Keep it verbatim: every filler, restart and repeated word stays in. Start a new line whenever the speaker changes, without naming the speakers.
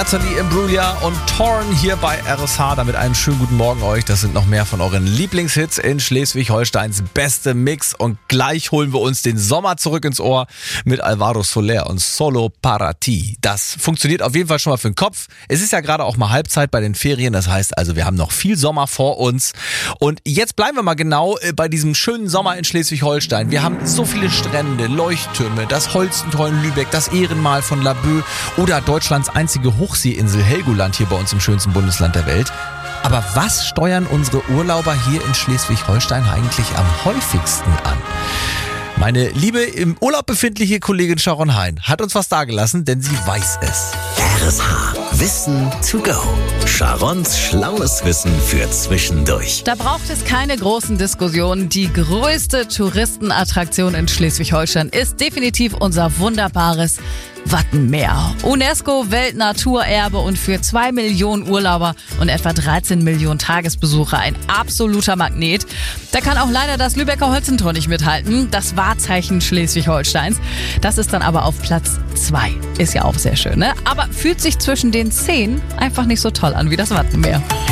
Natalie Imbruglia und Torn hier bei R S H. Damit einen schönen guten Morgen euch. Das sind noch mehr von euren Lieblingshits in Schleswig-Holsteins beste Mix. Und gleich holen wir uns den Sommer zurück ins Ohr mit Alvaro Soler und Solo Para Ti. Das funktioniert auf jeden Fall schon mal für den Kopf. Es ist ja gerade auch mal Halbzeit bei den Ferien. Das heißt also, wir haben noch viel Sommer vor uns. Und jetzt bleiben wir mal genau bei diesem schönen Sommer in Schleswig-Holstein. Wir haben so viele Strände, Leuchttürme, das Holstentor in Lübeck, das Ehrenmal von Laboe oder Deutschlands einzige Hochseeinsel Helgoland hier bei uns im schönsten Bundesland der Welt. Aber was steuern unsere Urlauber hier in Schleswig-Holstein eigentlich am häufigsten an? Meine liebe im Urlaub befindliche Kollegin Sharon Hein hat uns was dagelassen, denn sie weiß es.
R S H. Wissen to go. Sharons schlaues Wissen für zwischendurch.
Da braucht es keine großen Diskussionen. Die größte Touristenattraktion in Schleswig-Holstein ist definitiv unser wunderbares Wattenmeer. UNESCO-Weltnaturerbe und für zwei Millionen Urlauber und etwa dreizehn Millionen Tagesbesucher ein absoluter Magnet. Da kann auch leider das Lübecker Holstentor nicht mithalten, das Wahrzeichen Schleswig-Holsteins. Das ist dann aber auf Platz zwei. Ist ja auch sehr schön, ne? Aber fühlt sich zwischen den zehn einfach nicht so toll an wie das Wattenmeer.